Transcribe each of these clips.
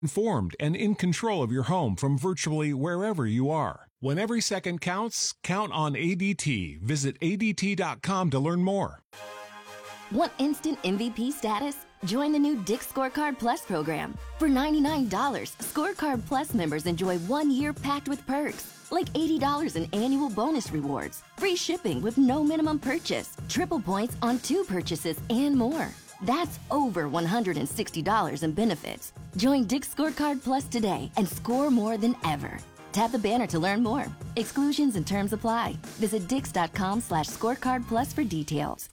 informed and in control of your home from virtually wherever you are. When every second counts, count on ADT. Visit ADT.com to learn more. Want instant MVP status? Join the new Dick's Scorecard Plus program. For $99, Scorecard Plus members enjoy 1 year packed with perks, like $80 in annual bonus rewards, free shipping with no minimum purchase, triple points on 2 purchases, and more. That's over $160 in benefits. Join Dick's Scorecard Plus today and score more than ever. Tap the banner to learn more. Exclusions and terms apply. Visit dix.com/scorecard plus for details.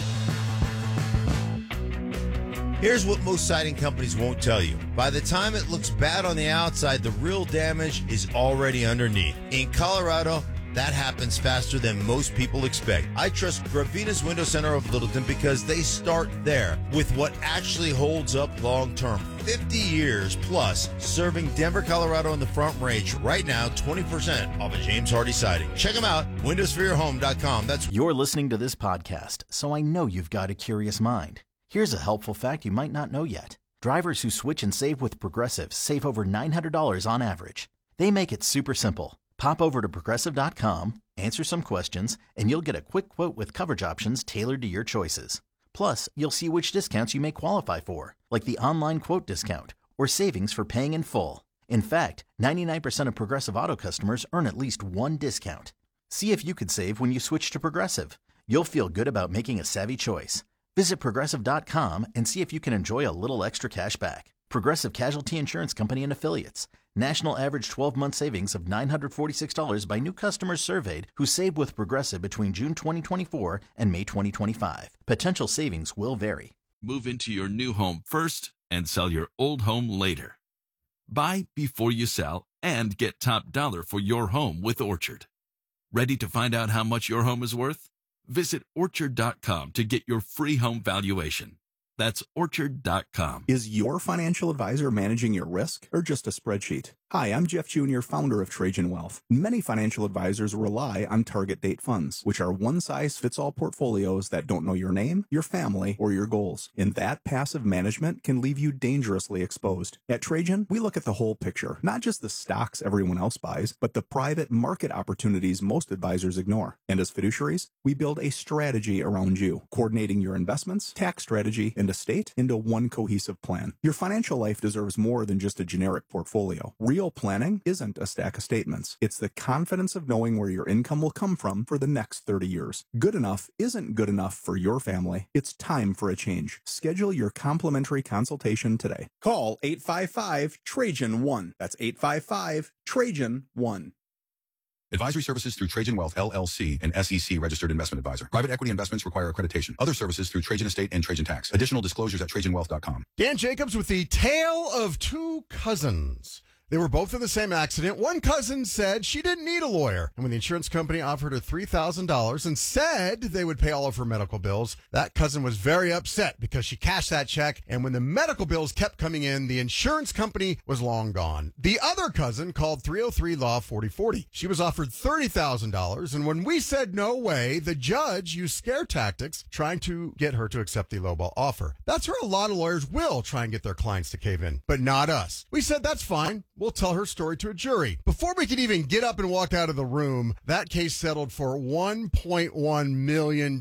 Here's what most siding companies won't tell you. By the time it looks bad on the outside, the real damage is already underneath. In Colorado, that happens faster than most people expect. I trust Gravina's Window Center of Littleton because they start there with what actually holds up long term. 50 years plus serving Denver, Colorado in the Front Range. Right now, 20% off of James Hardy Siding. Check them out, windowsforyourhome.com. You're listening to this podcast, so I know you've got a curious mind. Here's a helpful fact you might not know yet. Drivers who switch and save with Progressive save over $900 on average. They make it super simple. Pop over to Progressive.com, answer some questions, and you'll get a quick quote with coverage options tailored to your choices. Plus, you'll see which discounts you may qualify for, like the online quote discount or savings for paying in full. In fact, 99% of Progressive Auto customers earn at least one discount. See if you could save when you switch to Progressive. You'll feel good about making a savvy choice. Visit Progressive.com and see if you can enjoy a little extra cash back. Progressive Casualty Insurance Company and Affiliates. National average 12-month savings of $946 by new customers surveyed who saved with Progressive between June 2024 and May 2025. Potential savings will vary. Move into your new home first and sell your old home later. Buy before you sell and get top dollar for your home with Orchard. Ready to find out how much your home is worth? Visit Orchard.com to get your free home valuation. That's Orchard.com. Is your financial advisor managing your risk or just a spreadsheet? Hi, I'm Jeff Jr., founder of Trajan Wealth. Many financial advisors rely on target date funds, which are one-size-fits-all portfolios that don't know your name, your family, or your goals. And that passive management can leave you dangerously exposed. At Trajan, we look at the whole picture, not just the stocks everyone else buys, but the private market opportunities most advisors ignore. And as fiduciaries, we build a strategy around you, coordinating your investments, tax strategy, and estate into one cohesive plan. Your financial life deserves more than just a generic portfolio. Real planning isn't a stack of statements. It's the confidence of knowing where your income will come from for the next 30 years. Good enough isn't good enough for your family. It's time for a change. Schedule your complimentary consultation today. Call 855-TRAJAN-1. That's 855-TRAJAN-1. Advisory services through Trajan Wealth, LLC, an SEC registered investment advisor. Private equity investments require accreditation. Other services through Trajan Estate and Trajan Tax. Additional disclosures at TrajanWealth.com. Dan Jacobs with the tale of two cousins. They were both in the same accident. One cousin said she didn't need a lawyer. And when the insurance company offered her $3,000 and said they would pay all of her medical bills, that cousin was very upset because she cashed that check. And when the medical bills kept coming in, the insurance company was long gone. The other cousin called 303 Law 4040. She was offered $30,000. And when we said no way, the judge used scare tactics trying to get her to accept the lowball offer. That's where a lot of lawyers will try and get their clients to cave in, but not us. We said that's fine. We'll tell her story to a jury. Before we could even get up and walk out of the room, that case settled for $1.1 million.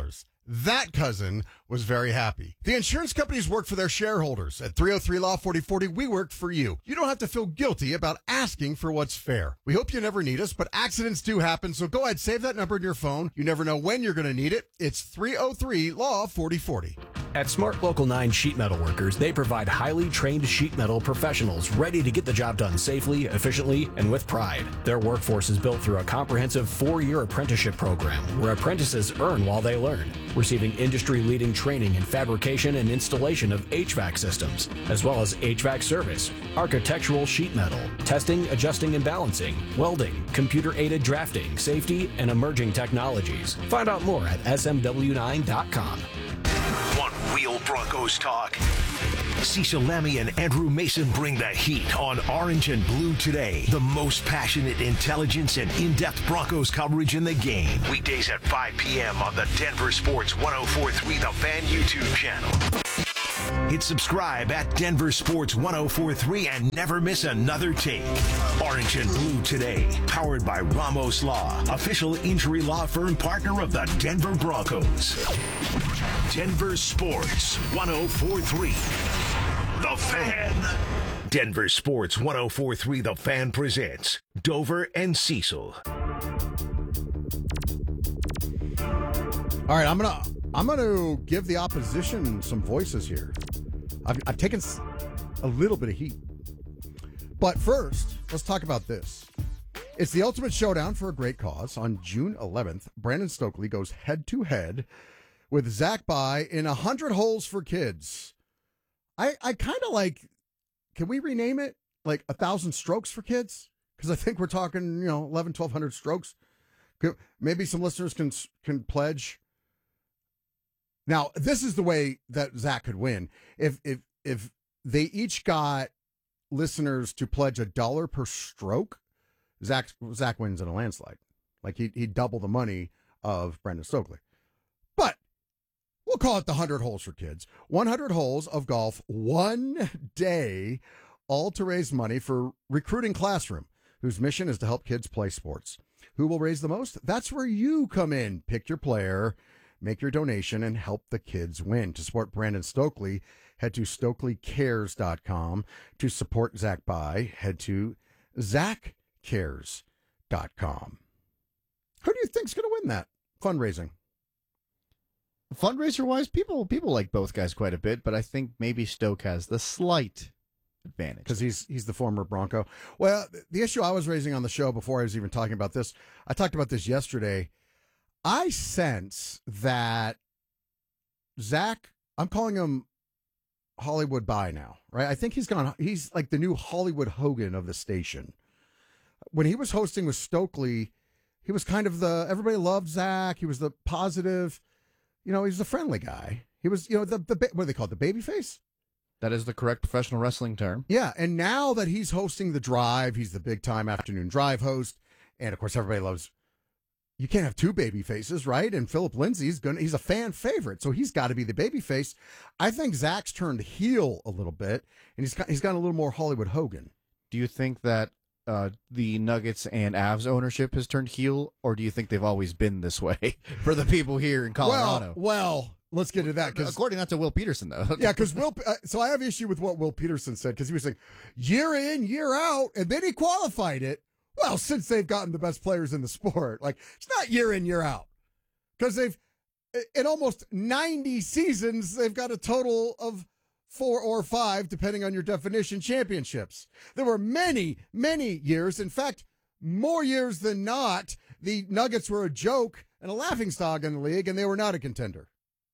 That cousin was very happy. The insurance companies work for their shareholders. At 303 Law 4040, we work for you. You don't have to feel guilty about asking for what's fair. We hope you never need us, but accidents do happen, so go ahead, save that number in your phone. You never know when you're going to need it. It's 303 Law 4040. At Smart Local 9 Sheet Metal Workers, they provide highly trained sheet metal professionals ready to get the job done safely, efficiently, and with pride. Their workforce is built through a comprehensive 4-year apprenticeship program where apprentices earn while they learn, receiving industry-leading training in fabrication and installation of HVAC systems, as well as HVAC service, architectural sheet metal, testing, adjusting, and balancing, welding, computer-aided drafting, safety, and emerging technologies. Find out more at smw9.com. One-wheel Broncos talk. Cecil Lammy and Andrew Mason bring the heat on Orange and Blue today. The most passionate intelligence and in-depth Broncos coverage in the game. Weekdays at 5 p.m. on the Denver Sports 104.3 The Fan YouTube channel. Hit subscribe at Denver Sports 1043 and never miss another take. Orange and Blue Today, powered by Ramos Law, official injury law firm partner of the Denver Broncos. Denver Sports 1043. The Fan. Denver Sports 1043 The Fan presents Dover and Cecil. All right, I'm gonna give the opposition some voices here. I've taken a little bit of heat, but first, let's talk about this. It's the ultimate showdown for a great cause. On June 11th, Brandon Stokely goes head-to-head with Zach By in 100 Holes for Kids. I kind of like, can we rename it like 1,000 Strokes for Kids? Because I think we're talking, 1,200 strokes. Maybe some listeners can pledge. Now, this is the way that Zach could win. If they each got listeners to pledge $1 per stroke, Zach wins in a landslide. Like he'd double the money of Brandon Stokely. But we'll call it the 100 Holes for Kids. 100 holes of golf, one day, all to raise money for Recruiting Classroom, whose mission is to help kids play sports. Who will raise the most? That's where you come in. Pick your player, make your donation, and help the kids win. To support Brandon Stokely, head to StokelyCares.com. To support Zach By, head to ZachCares.com. Who do you think's going to win that fundraising? Fundraiser-wise, people like both guys quite a bit, but I think maybe Stoke has the slight advantage. Because he's the former Bronco. Well, the issue I was raising on the show before I was even talking about this, I talked about this yesterday. I sense that Zach, I'm calling him Hollywood By now, right? I think he's like the new Hollywood Hogan of the station. When he was hosting with Stokely, he was kind of everybody loved Zach. He was the positive, he was the friendly guy. He was, what do they call it? The baby face? That is the correct professional wrestling term. Yeah. And now that he's hosting The Drive, he's the big time afternoon drive host. And of course, everybody loves, you can't have two baby faces, right? And Philip Lindsay's he's a fan favorite, so he's got to be the baby face. I think Zach's turned heel a little bit, and he's got a little more Hollywood Hogan. Do you think that the Nuggets and Avs ownership has turned heel, or do you think they've always been this way for the people here in Colorado? Well, let's get to that. According to Will Peterson, though. Yeah, because so I have issue with what Will Peterson said, because he was saying year in, year out, and then he qualified it. Well, since they've gotten the best players in the sport, like it's not year in, year out, because they've in almost 90 seasons, they've got a total of 4 or 5, depending on your definition, championships. There were many, many years. In fact, more years than not, the Nuggets were a joke and a laughingstock in the league, and they were not a contender.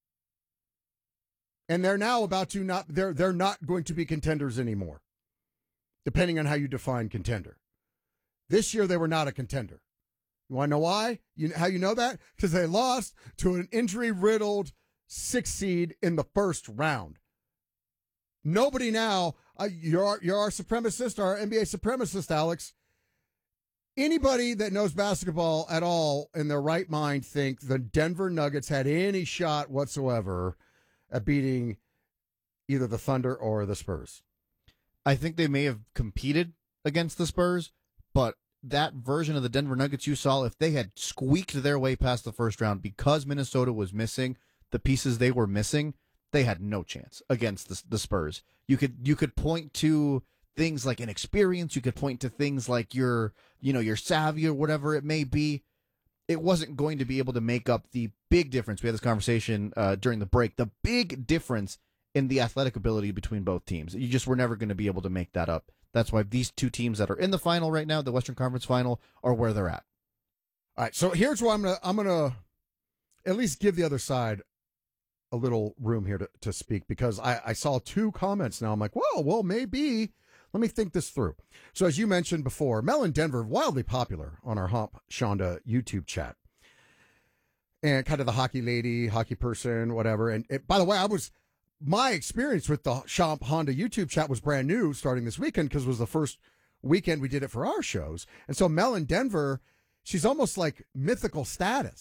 And they're now they're not going to be contenders anymore, depending on how you define contender. This year, they were not a contender. You want to know why? How you know that? Because they lost to an injury-riddled 6th seed in the first round. Nobody now, you're our supremacist, our NBA supremacist, Alex. Anybody that knows basketball at all in their right mind think the Denver Nuggets had any shot whatsoever at beating either the Thunder or the Spurs? I think they may have competed against the Spurs, but that version of the Denver Nuggets you saw, if they had squeaked their way past the first round because Minnesota was missing the pieces they were missing, they had no chance against the Spurs. You could point to things like inexperience. You could point to things like your savvy or whatever it may be. It wasn't going to be able to make up the big difference. We had this conversation during the break. The big difference in the athletic ability between both teams. You just were never going to be able to make that up. That's why these two teams that are in the final right now, the Western Conference final, are where they're at. All right, so here's where I'm gonna at least give the other side a little room here to speak, because I saw 2 comments now. I'm like, well, maybe. Let me think this through. So as you mentioned before, Mel in Denver, wildly popular on our Hump Shonda YouTube chat. And kind of the hockey lady, hockey person, whatever. And by the way, my experience with the Shomp Honda YouTube chat was brand new starting this weekend, because it was the first weekend we did it for our shows. And so Mel in Denver, she's almost like mythical status.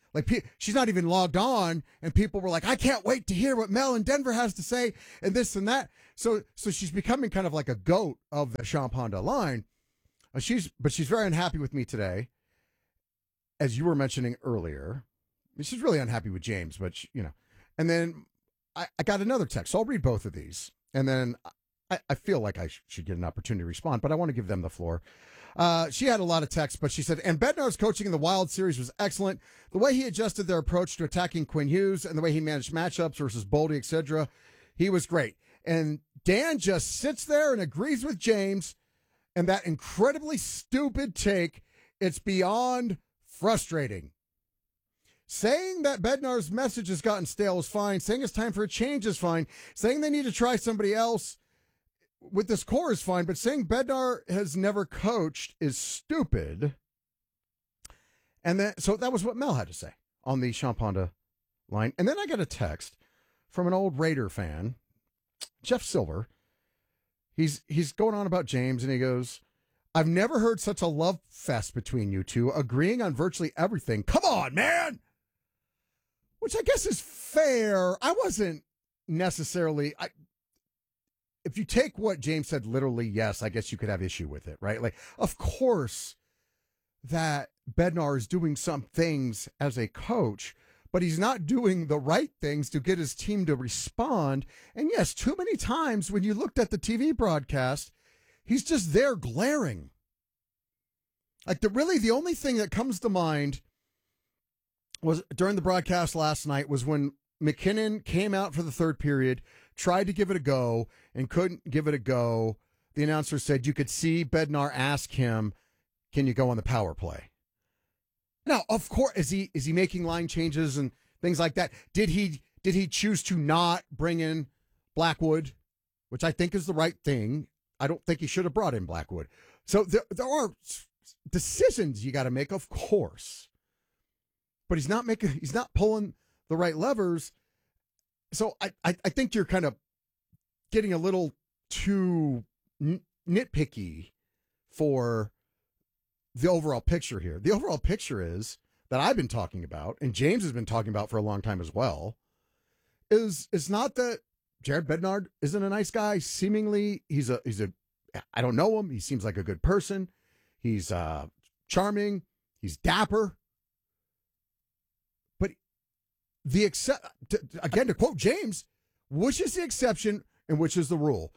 Like, she's not even logged on, and people were like, I can't wait to hear what Mel in Denver has to say, and this and that. So she's becoming kind of like a goat of the Champ Honda line. She's very unhappy with me today, as you were mentioning earlier. She's really unhappy with James, but And then I got another text. So I'll read both of these, and then I feel like I should get an opportunity to respond, but I want to give them the floor. She had a lot of texts, but she said, and Bednar's coaching in the Wild series was excellent. The way he adjusted their approach to attacking Quinn Hughes and the way he managed matchups versus Boldy, etc., he was great. And Dan just sits there and agrees with James, and that incredibly stupid take, it's beyond frustrating. Saying that Bednar's message has gotten stale is fine. Saying it's time for a change is fine. Saying they need to try somebody else with this core is fine, but saying Bednar has never coached is stupid. And then, so that was what Mel had to say on the Champ Honda line. And then I got a text from an old Raider fan, Jeff Silver. He's going on about James, and he goes, I've never heard such a love fest between you two, agreeing on virtually everything. Come on, man! Which I guess is fair. I wasn't necessarily... If you take what James said literally, yes, I guess you could have issue with it, right? Like, of course that Bednar is doing some things as a coach, but he's not doing the right things to get his team to respond. And yes, too many times when you looked at the TV broadcast, he's just there glaring. Like, the only thing that comes to mind was during the broadcast last night was when McKinnon came out for the third period, tried to give it a go, and couldn't give it a go. The announcer said you could see Bednar ask him, can you go on the power play? Now, of course, is he making line changes and things like that? Did he choose to not bring in Blackwood, which I think is the right thing? I don't think he should have brought in Blackwood. So there are decisions you got to make, of course. But he's not pulling the right levers. So I think you're kind of getting a little too nitpicky for the overall picture here. The overall picture is that I've been talking about, and James has been talking about for a long time as well, is it's not that Jared Bednar isn't a nice guy. Seemingly, he's a I don't know him. He seems like a good person. He's charming. He's dapper. Again, to quote James, which is the exception and which is the rule?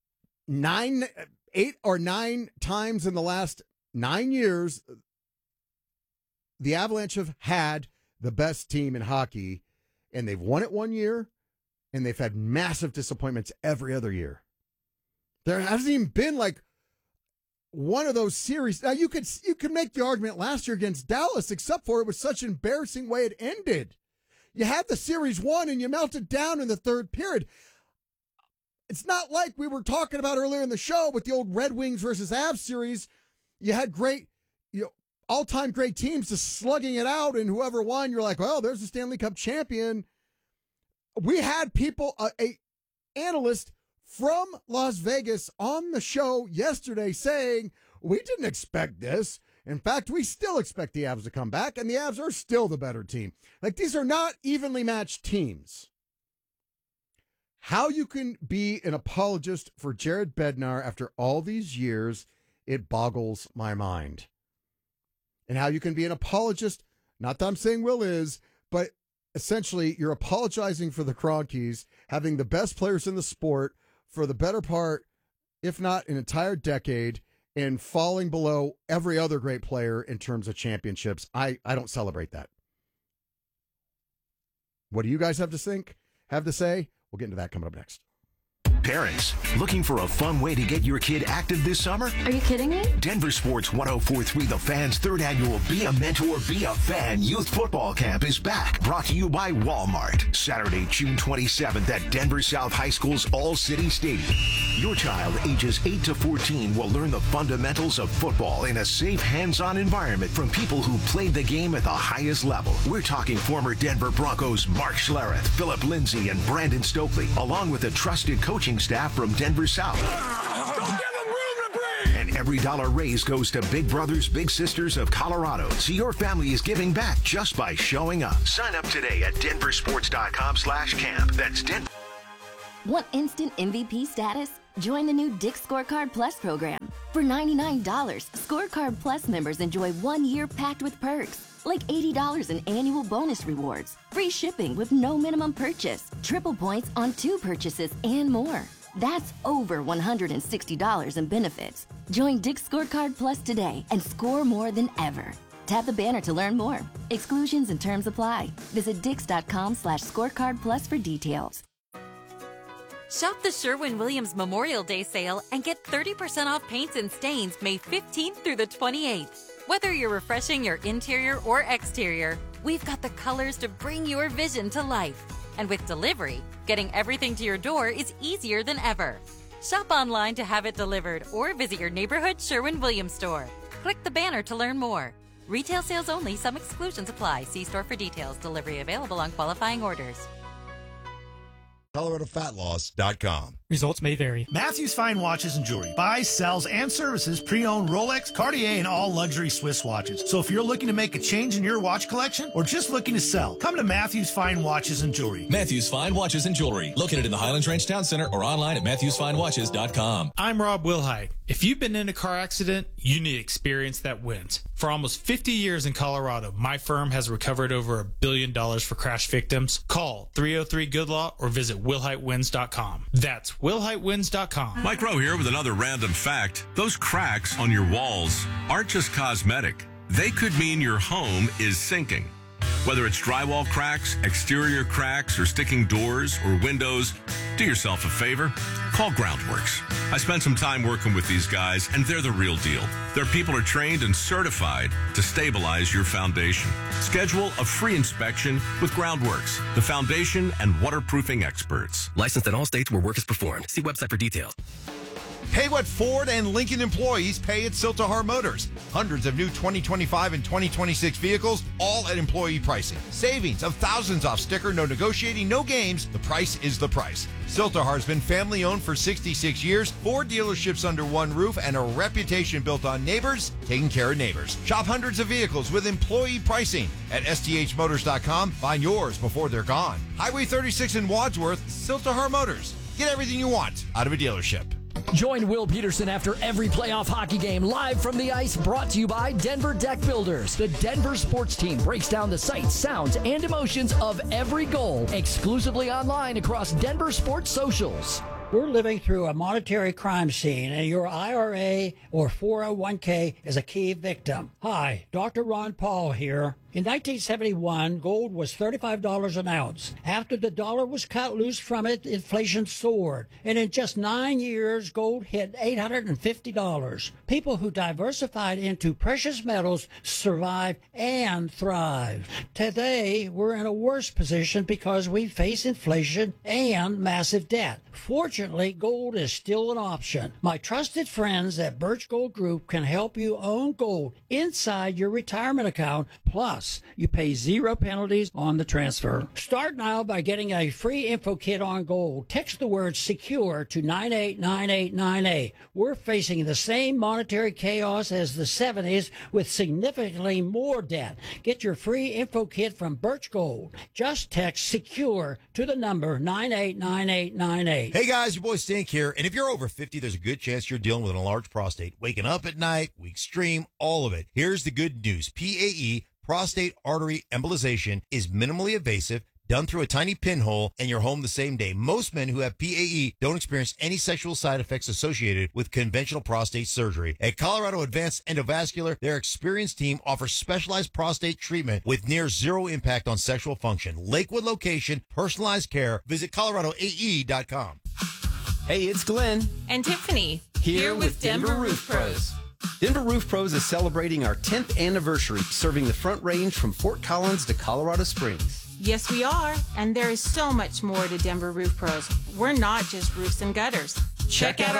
8 or 9 times in the last 9 years, the Avalanche have had the best team in hockey, and they've won it one year, and they've had massive disappointments every other year. There hasn't even been like one of those series. Now you could make the argument last year against Dallas, except for it was such an embarrassing way it ended. You had the series won and you melted down in the third period. It's not like we were talking about earlier in the show with the old Red Wings versus Avs series. You had great, all-time great teams just slugging it out, and whoever won, you're like, well, there's the Stanley Cup champion. We had people, a analyst from Las Vegas on the show yesterday saying, we didn't expect this. In fact, we still expect the Avs to come back, and the Avs are still the better team. Like, these are not evenly matched teams. How you can be an apologist for Jared Bednar after all these years, it boggles my mind. And how you can be an apologist, not that I'm saying Will is, but essentially you're apologizing for the Kroenkes having the best players in the sport for the better part, if not an entire decade, and falling below every other great player in terms of championships. I don't celebrate that. What do you guys have to say? We'll get into that coming up next. Parents, looking for a fun way to get your kid active this summer? Are you kidding me? Denver Sports 104.3 The Fan's third annual Be a Mentor, Be a Fan Youth Football Camp is back. Brought to you by Walmart. Saturday, June 27th at Denver South High School's All-City Stadium. Your child, ages 8 to 14, will learn the fundamentals of football in a safe, hands-on environment from people who played the game at the highest level. We're talking former Denver Broncos Mark Schlereth, Philip Lindsay, and Brandon Stokely, along with a trusted coaching staff from Denver South. Don't give him room to breathe! And Every dollar raised goes to Big Brothers Big Sisters of Colorado, so your family is giving back just by showing up. Sign up today at denversports.com/camp. That's Denver. Want instant MVP status? Join the new Dick's Scorecard Plus program. For $99, Scorecard Plus members enjoy 1 year packed with perks, like $80 in annual bonus rewards, free shipping with no minimum purchase, triple points on 2 purchases, and more. That's over $160 in benefits. Join Dick's Scorecard Plus today and score more than ever. Tap the banner to learn more. Exclusions and terms apply. Visit dix.com/scorecard plus for details. Shop the Sherwin-Williams Memorial Day sale and get 30% off paints and stains May 15th through the 28th. Whether you're refreshing your interior or exterior, we've got the colors to bring your vision to life. And with delivery, getting everything to your door is easier than ever. Shop online to have it delivered or visit your neighborhood Sherwin-Williams store. Click the banner to learn more. Retail sales only. Some exclusions apply. See store for details. Delivery available on qualifying orders. ColoradoFatLoss.com. Results may vary. Matthews Fine Watches and Jewelry buys, sells, and services pre-owned Rolex, Cartier, and all luxury Swiss watches. So if you're looking to make a change in your watch collection or just looking to sell, come to Matthews Fine Watches and Jewelry. Matthews Fine Watches and Jewelry, located in the Highlands Ranch Town Center or online at MatthewsFineWatches.com. I'm Rob Wilhite. If you've been in a car accident, you need experience that wins. For almost 50 years in Colorado, my firm has recovered over $1 billion for crash victims. Call 303-GOOD-LAW or visit WilhiteWins.com. That's WilhiteWins.com. Mike Rowe here with another random fact. Those cracks on your walls aren't just cosmetic. They could mean your home is sinking. Whether it's drywall cracks, exterior cracks, or sticking doors or windows, do yourself a favor. Call Groundworks. I spent some time working with these guys, and they're the real deal. Their people are trained and certified to stabilize your foundation. Schedule a free inspection with Groundworks, the foundation and waterproofing experts. Licensed in all states where work is performed. See website for details. Pay what Ford and Lincoln employees pay at Siltahar Motors. Hundreds of new 2025 and 2026 vehicles, all at employee pricing. Savings of thousands off sticker, no negotiating, no games. The price is the price. Siltahar has been family-owned for 66 years, 4 dealerships under one roof, and a reputation built on neighbors taking care of neighbors. Shop hundreds of vehicles with employee pricing at sthmotors.com. Find yours before they're gone. Highway 36 in Wadsworth, Siltahar Motors. Get everything you want out of a dealership. Join Will Peterson after every playoff hockey game live from the ice, brought to you by Denver Deck Builders. The Denver sports team breaks down the sights, sounds, and emotions of every goal exclusively online across Denver sports socials. We're living through a monetary crime scene, and your IRA or 401k is a key victim. Hi, Dr. Ron Paul here. In 1971, gold was $35 an ounce. After the dollar was cut loose from it, inflation soared. And in just 9 years, gold hit $850. People who diversified into precious metals survived and thrived. Today, we're in a worse position because we face inflation and massive debt. Fortunately, gold is still an option. My trusted friends at Birch Gold Group can help you own gold inside your retirement account. Plus, you pay 0 penalties on the transfer. Start now by getting a free info kit on gold. Text the word SECURE to 989898. We're facing the same monetary chaos as the 70s with significantly more debt. Get your free info kit from Birch Gold. Just text SECURE to the number 989898. Hey guys, your boy Stink here. And if you're over 50, there's a good chance you're dealing with an enlarged prostate. Waking up at night, weak stream, all of it. Here's the good news. PAE, prostate artery embolization, is minimally invasive, done through a tiny pinhole, and you're home the same day. Most men who have PAE don't experience any sexual side effects associated with conventional prostate surgery. At Colorado Advanced Endovascular, their experienced team offers specialized prostate treatment with near zero impact on sexual function. Lakewood location, personalized care. Visit coloradoae.com. Hey, it's Glenn. And Tiffany. Here with Denver Roof Pros. Denver Roof Pros is celebrating our 10th anniversary, serving the Front Range from Fort Collins to Colorado Springs. Yes, we are. And there is so much more to Denver Roof Pros. We're not just roofs and gutters. Check out